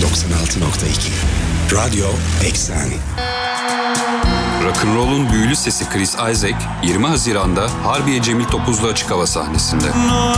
Radyo Eksani. Rock'n'roll'un büyülü sesi Chris Isaak 20 Haziran'da Harbiye Cemil Topuzlu Açık Hava sahnesinde.